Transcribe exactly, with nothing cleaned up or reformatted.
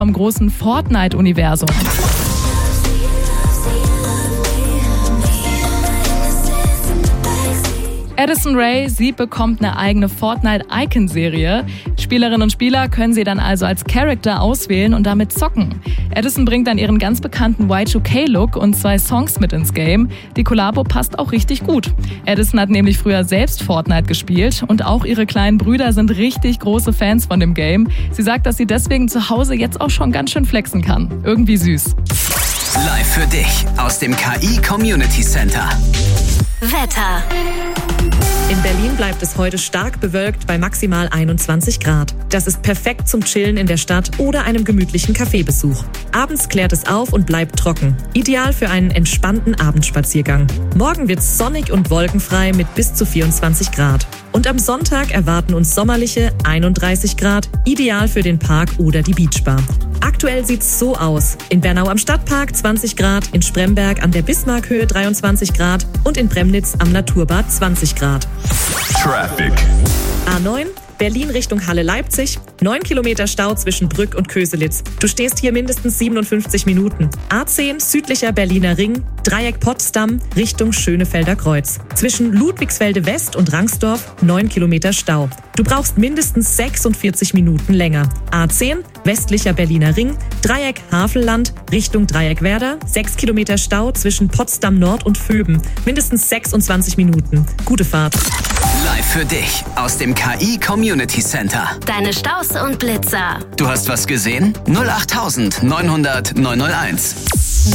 vom großen Fortnite-Universum. Addison Rae, sie bekommt eine eigene Fortnite-Icon-Serie. Spielerinnen und Spieler können sie dann also als Charakter auswählen und damit zocken. Addison bringt dann ihren ganz bekannten Y zwei K-Look und zwei Songs mit ins Game. Die Kollabo passt auch richtig gut. Addison hat nämlich früher selbst Fortnite gespielt und auch ihre kleinen Brüder sind richtig große Fans von dem Game. Sie sagt, dass sie deswegen zu Hause jetzt auch schon ganz schön flexen kann. Irgendwie süß. Live für dich aus dem K I Community Center. Wetter. In Berlin bleibt es heute stark bewölkt bei maximal einundzwanzig Grad. Das ist perfekt zum Chillen in der Stadt oder einem gemütlichen Kaffeebesuch. Abends klärt es auf und bleibt trocken. Ideal für einen entspannten Abendspaziergang. Morgen wird's sonnig und wolkenfrei mit bis zu vierundzwanzig Grad. Und am Sonntag erwarten uns sommerliche einunddreißig Grad, ideal für den Park oder die Beachbar. Aktuell sieht's so aus. In Bernau am Stadtpark zwanzig Grad, in Spremberg an der Bismarckhöhe dreiundzwanzig Grad und in Premnitz am Naturbad zwanzig Grad. Traffic. A neun, Berlin Richtung Halle-Leipzig, neun Kilometer Stau zwischen Brück und Köselitz. Du stehst hier mindestens siebenundfünfzig Minuten. A zehn, südlicher Berliner Ring, Dreieck Potsdam, Richtung Schönefelder Kreuz. Zwischen Ludwigsfelde West und Rangsdorf neun Kilometer Stau. Du brauchst mindestens sechsundvierzig Minuten länger. A zehn, westlicher Berliner Ring, Dreieck Havelland, Richtung Dreieck Werder, sechs Kilometer Stau zwischen Potsdam Nord und Vöben. Mindestens sechsundzwanzig Minuten. Gute Fahrt. Live für dich aus dem K I Community Center. Deine Staus und Blitzer. Du hast was gesehen? null acht neun null null neun null eins.